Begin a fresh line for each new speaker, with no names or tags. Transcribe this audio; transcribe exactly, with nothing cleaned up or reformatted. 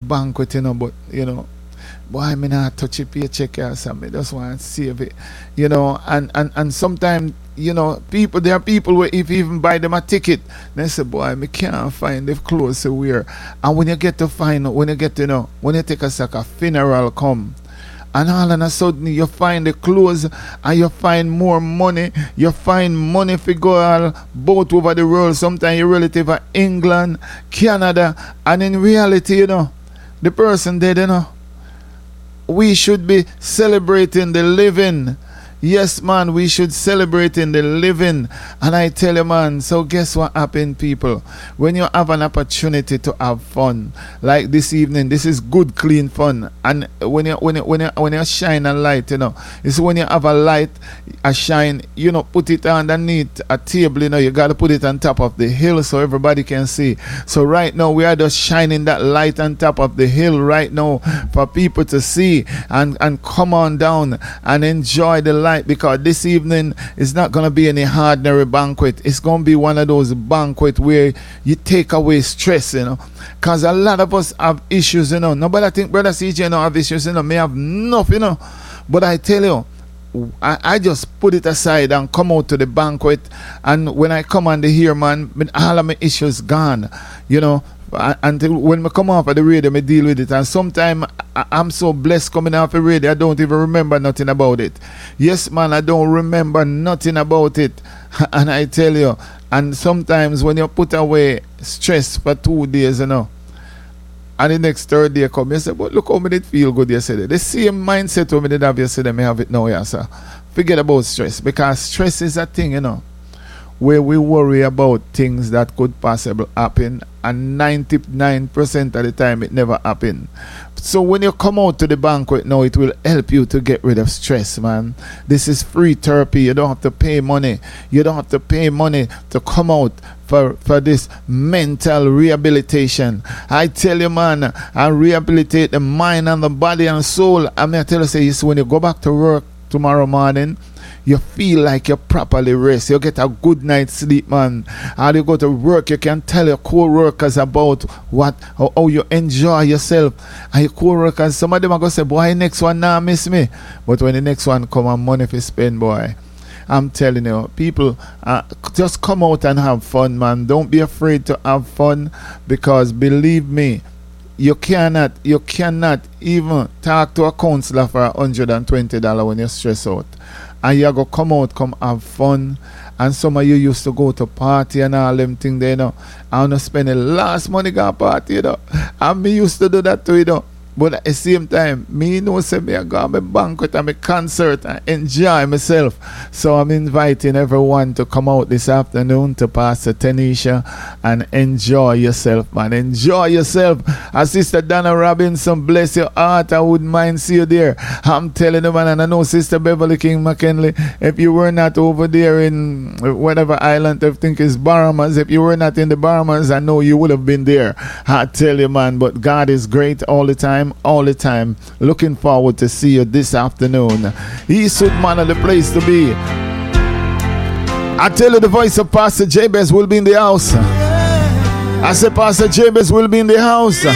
banquet, you know, but, you know, boy, I mean, I touch a paycheck or something. I just want to save it, you know. And and and sometimes, you know, people there are people where if you even buy them a ticket, they say, boy, I can't find the clothes to wear. And when you get to find out, when you get to know, when you take a like a funeral come, and all of a sudden you find the clothes and you find more money, you find money for go all both over the world. Sometimes your relative are England, Canada, and in reality, you know, the person dead, you know. We should be celebrating the living. Yes, man, we should celebrate in the living. And I tell you, man, so guess what happened, people? When you have an opportunity to have fun, like this evening, this is good, clean fun. And when you when you when you when you shine a light, you know, it's when you have a light, a shine, you know, put it underneath a table, you know, you gotta put it on top of the hill so everybody can see. So right now we are just shining that light on top of the hill right now for people to see and, and come on down and enjoy the light. Because this evening is not going to be any ordinary banquet. It's going to be one of those banquets where you take away stress, you know. Because a lot of us have issues, you know. Nobody I think Brother C J you know, have issues, you know. May have enough, you know. But I tell you, I, I just put it aside and come out to the banquet. And when I come on the here, man, all of my issues gone, you know. Until when I come off of the radio, I deal with it. And sometimes I'm so blessed coming off the radio, I don't even remember nothing about it. Yes, man, I don't remember nothing about it. And I tell you, and sometimes when you put away stress for two days, you know, and the next third day come, you say, but look how me did feel good yesterday. The same mindset when me did have yesterday, me have it now, yeah, sir. Forget about stress, because stress is a thing, you know, where we worry about things that could possibly happen, and ninety-nine percent of the time it never happen. So when you come out to the banquet now, it will help you to get rid of stress, man. This is free therapy. You don't have to pay money. You don't have to pay money to come out for, for this mental rehabilitation. I tell you, man, I rehabilitate the mind and the body and soul. I mean, I tell you, say, so when you go back to work tomorrow morning, you feel like you properly rest. You get a good night's sleep, man. And you go to work, you can tell your co-workers about what, how, how you enjoy yourself. And your co-workers, some of them are going to say, boy, next one now miss me. But when the next one come and money for spend, boy, I'm telling you, people, uh, just come out and have fun, man. Don't be afraid to have fun, because believe me, you cannot, you cannot even talk to a counselor for one hundred twenty dollars when you're stressed out. And you're going to come out, come have fun. And some of you used to go to party and all them things there, you know. I want to spend the last money go party, you know. And me used to do that too, you know. But at the same time, me know say me I go to my banquet and my concert and enjoy myself. So I'm inviting everyone to come out this afternoon to Pastor Tanisha and enjoy yourself, man. Enjoy yourself. And Sister Donna Robinson, bless your heart. I wouldn't mind see you there. I'm telling you, man, and I know Sister Beverly King McKinley, if you were not over there in whatever island I think is Bahamas, if you were not in the Bahamas, I know you would have been there. I tell you, man, but God is great all the time. All the time. Looking forward to see you this afternoon. Eastwood, man, the place to be. I tell you, the voice of Pastor Jabez will be in the house. I said Pastor Jabez will be in the house.